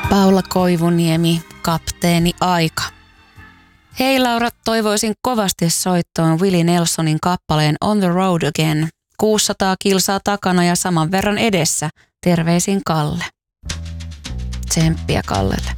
Paula Koivuniemi, Kapteeni Aika. Hei Laura, toivoisin kovasti soittoon Willie Nelsonin kappaleen On the Road Again. 600 kilsaa takana ja saman verran edessä. Terveisin Kalle. Tsemppiä Kallelle.